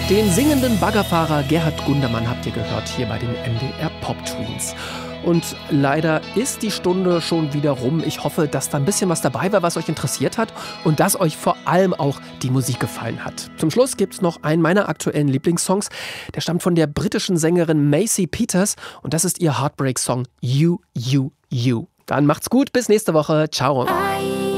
Den singenden Baggerfahrer Gerhard Gundermann habt ihr gehört hier bei den MDR Pop Tweens. Und leider ist die Stunde schon wieder rum. Ich hoffe, dass da ein bisschen was dabei war, was euch interessiert hat und dass euch vor allem auch die Musik gefallen hat. Zum Schluss gibt's noch einen meiner aktuellen Lieblingssongs. Der stammt von der britischen Sängerin Macy Peters und das ist ihr Heartbreak-Song You, You, You. Dann macht's gut, bis nächste Woche. Ciao.